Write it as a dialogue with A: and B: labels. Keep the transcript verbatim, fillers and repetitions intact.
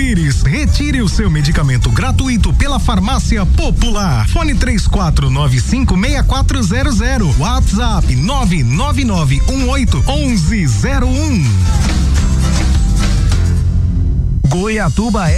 A: Tamires. Retire o seu medicamento gratuito pela Farmácia Popular. Fone três quatro nove cinco seis quatro zero zero. WhatsApp nove nove nove um oito um um zero um.
B: Goiatuba é